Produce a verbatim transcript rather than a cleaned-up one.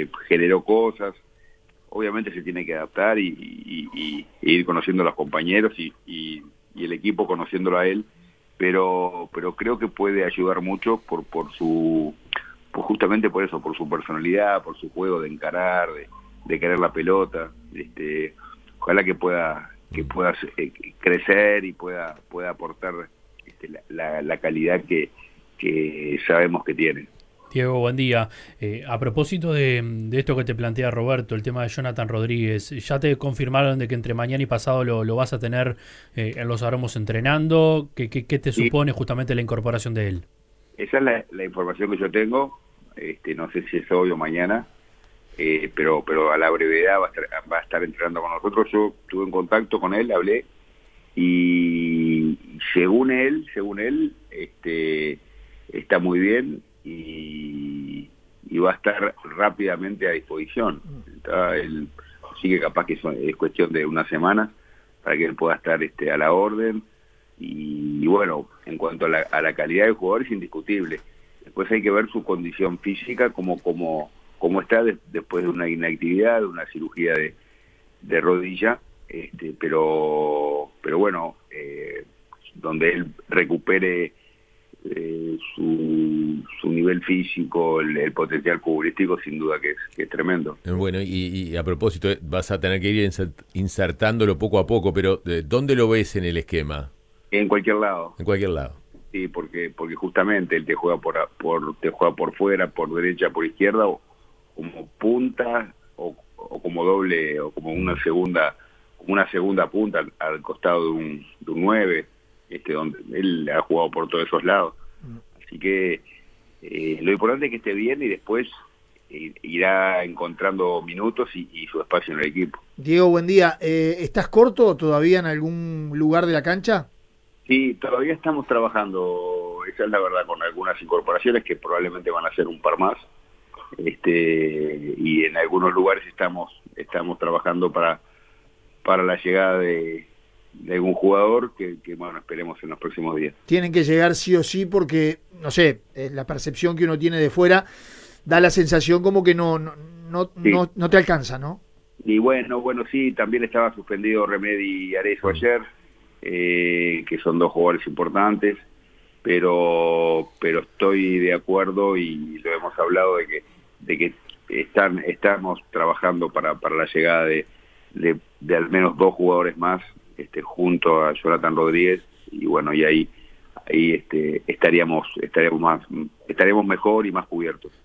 este, generó cosas. Obviamente se tiene que adaptar y, y, y, y ir conociendo a los compañeros y, y, y el equipo conociéndolo a él, pero pero creo que puede ayudar mucho por por su por justamente por eso, por su personalidad, por su juego de encarar, de, de querer la pelota. Este, ojalá que pueda que pueda eh, crecer y pueda pueda aportar este, la, la, la calidad que, que sabemos que tiene. Diego, buen día. Eh, a propósito de, de esto que te plantea Roberto, el tema de Jonathan Rodríguez, ¿ya te confirmaron de que entre mañana y pasado lo, lo vas a tener eh, en Los Aromos entrenando? ¿Qué, qué, qué te Sí, supone justamente la incorporación de él? esa es la, la información que yo tengo. Este, no sé si es hoy o mañana, eh, pero pero a la brevedad va a, estar, va a estar entrenando con nosotros. Yo estuve en contacto con él, hablé, y según él, según él, este, está muy bien y, y va a estar rápidamente a disposición. Está, él, sí que capaz que es, es cuestión de una semana para que él pueda estar este, a la orden. Y, y bueno, en cuanto a la, a la calidad del jugador es indiscutible. Después hay que ver su condición física, como como como está de, después de una inactividad, de una cirugía de, de rodilla, este, pero pero bueno, eh, donde él recupere eh, su, su nivel físico, el, el potencial futbolístico, sin duda que es, que es tremendo. Bueno, y, y a propósito, vas a tener que ir insertándolo poco a poco, pero ¿dónde lo ves en el esquema? En cualquier lado. En cualquier lado. Sí, porque porque justamente él te juega por por te juega por fuera, por derecha, por izquierda, o como punta o, o como doble o como una segunda como una segunda punta al, al costado de un de un nueve, este donde él ha jugado por todos esos lados. Así que eh, lo importante es que esté bien y después eh, irá encontrando minutos y, y su espacio en el equipo. Diego, buen día. Eh, ¿Estás corto todavía en algún lugar de la cancha? Sí, todavía estamos trabajando, esa es la verdad, con algunas incorporaciones que probablemente van a ser un par más, este, y en algunos lugares estamos estamos trabajando para para la llegada de, de algún jugador que, que, bueno, esperemos en los próximos días. Tienen que llegar sí o sí porque, no sé, eh, la percepción que uno tiene de fuera da la sensación como que no no no, sí. no, no te alcanza, ¿no? Y bueno, bueno, sí, también estaba suspendido Remedi y Arezzo ayer, Eh, que son dos jugadores importantes, pero pero estoy de acuerdo y lo hemos hablado de que de que están estamos trabajando para para la llegada de, de, de al menos dos jugadores más, este, junto a Jonathan Rodríguez, y bueno, y ahí ahí este estaríamos estaríamos más estaríamos mejor y más cubiertos.